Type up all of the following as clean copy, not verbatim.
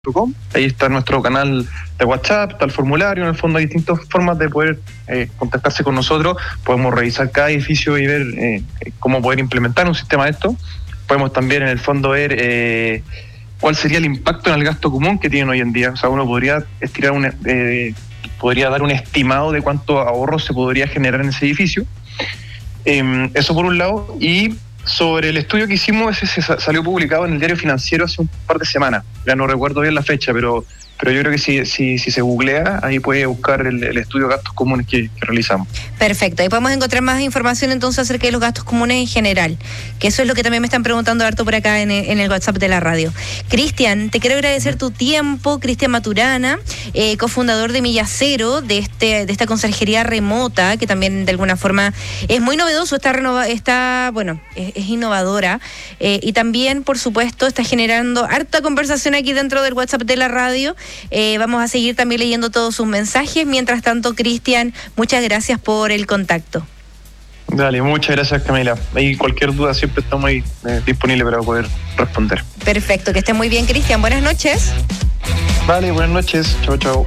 Ahí está nuestro canal de WhatsApp, está el formulario. En el fondo hay distintas formas de poder contactarse con nosotros. Podemos revisar cada edificio y ver cómo poder implementar un sistema de esto. Podemos también en el fondo ver cuál sería el impacto en el gasto común que tienen hoy en día. O sea, uno podría podría dar un estimado de cuánto ahorro se podría generar en ese edificio. Eso por un lado. Y sobre el estudio que hicimos, ese salió publicado en el Diario Financiero hace un par de semanas. Ya no recuerdo bien la fecha, pero yo creo que si se googlea, ahí puede buscar el estudio de gastos comunes que realizamos. Perfecto, ahí podemos encontrar más información entonces acerca de los gastos comunes en general, que eso es lo que también me están preguntando harto por acá en el WhatsApp de la radio. Cristian, te quiero agradecer tu tiempo. Cristian Maturana, cofundador de Millacero, de esta conserjería remota, que también de alguna forma es muy novedoso, es innovadora, y también, por supuesto, está generando harta conversación aquí dentro del WhatsApp de la radio. Vamos a seguir también leyendo todos sus mensajes. Mientras tanto, Cristian, muchas gracias por el contacto. Dale, muchas gracias, Camila. Ahí cualquier duda siempre estamos ahí disponibles para poder responder. Perfecto, que esté muy bien, Cristian. Buenas noches. Vale, buenas noches. Chao, chao.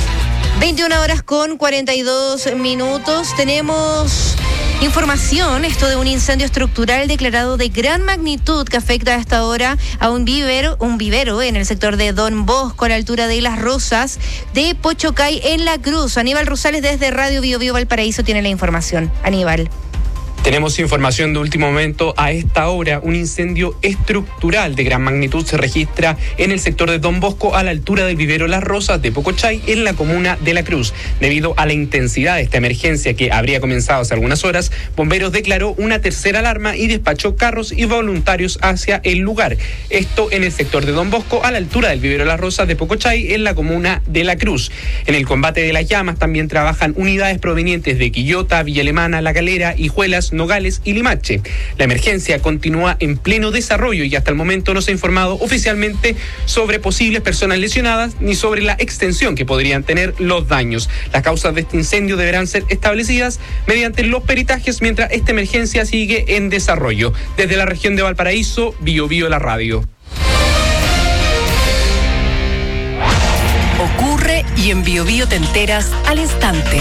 21:42. Tenemos información, esto de un incendio estructural declarado de gran magnitud que afecta a esta hora a un vivero en el sector de Don Bosco, a la altura de Las Rosas de Pochocay en La Cruz. Aníbal Rosales desde Radio Bio Bio Valparaíso tiene la información. Aníbal. Tenemos información de último momento. A esta hora, un incendio estructural de gran magnitud se registra en el sector de Don Bosco, a la altura del vivero Las Rosas de Pocochay, en la comuna de La Cruz. Debido a la intensidad de esta emergencia, que habría comenzado hace algunas horas, Bomberos declaró una tercera alarma y despachó carros y voluntarios hacia el lugar. Esto en el sector de Don Bosco, a la altura del vivero Las Rosas de Pocochay, en la comuna de La Cruz. En el combate de las llamas también trabajan unidades provenientes de Quillota, Villa Alemana, La Calera, Hijuelas, Nogales y Limache. La emergencia continúa en pleno desarrollo y hasta el momento no se ha informado oficialmente sobre posibles personas lesionadas ni sobre la extensión que podrían tener los daños. Las causas de este incendio deberán ser establecidas mediante los peritajes mientras esta emergencia sigue en desarrollo. Desde la región de Valparaíso, Bio Bio la radio. Ocurre y en Bio Bio te enteras al instante.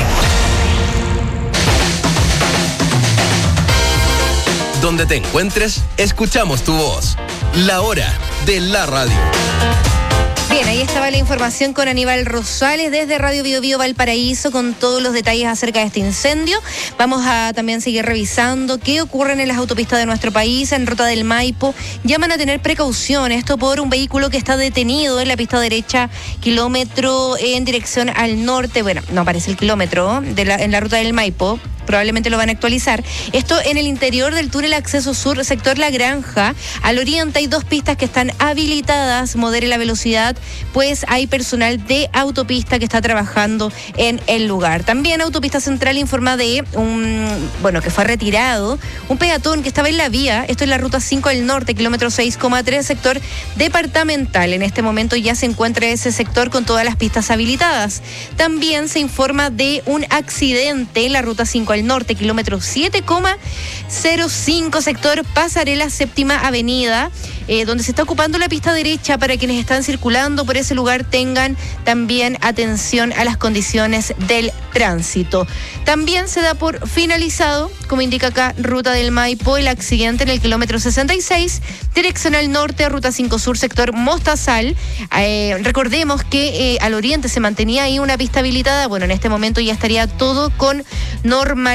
Donde te encuentres, escuchamos tu voz. La hora de la radio. Bien, ahí estaba la información con Aníbal Rosales desde Radio Bio Bio Valparaíso con todos los detalles acerca de este incendio. Vamos a también seguir revisando qué ocurre en las autopistas de nuestro país. En Ruta del Maipo llaman a tener precaución, esto por un vehículo que está detenido en la pista derecha, kilómetro en dirección al norte. Bueno, no aparece el kilómetro en la Ruta del Maipo. Probablemente lo van a actualizar. Esto en el interior del túnel acceso sur, sector La Granja. Al oriente hay 2 pistas que están habilitadas. Modere la velocidad, pues hay personal de autopista que está trabajando en el lugar. También Autopista Central informa de que fue retirado un peatón que estaba en la vía. Esto es la ruta 5 al norte, kilómetro 6,3, sector departamental. En este momento ya se encuentra ese sector con todas las pistas habilitadas. También se informa de un accidente en la ruta 5 al norte, kilómetro 7,05, sector Pasarela Séptima Avenida, donde se está ocupando la pista derecha. Para quienes están circulando por ese lugar, tengan también atención a las condiciones del tránsito. También se da por finalizado, como indica acá, Ruta del Maipo, el accidente en el kilómetro 66, dirección al norte, ruta 5 sur, sector Mostazal. Recordemos que al oriente se mantenía ahí una pista habilitada. Bueno, en este momento ya estaría todo con normalidad.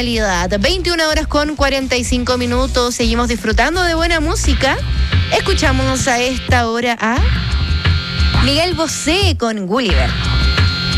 21:45. Seguimos disfrutando de buena música. Escuchamos a esta hora a Miguel Bosé con Gulliver.